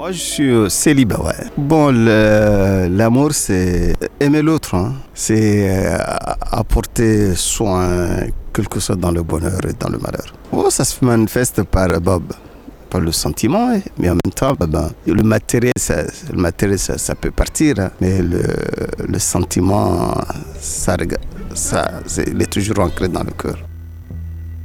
Moi, je suis célibat, ouais. Bon, l'amour, c'est aimer l'autre, hein. C'est apporter soin, quelque chose dans le bonheur et dans le malheur. Oh, ça se manifeste par le sentiment, hein. Mais en même temps, le matériel, ça peut partir, hein. Mais le sentiment, il est toujours ancré dans le cœur.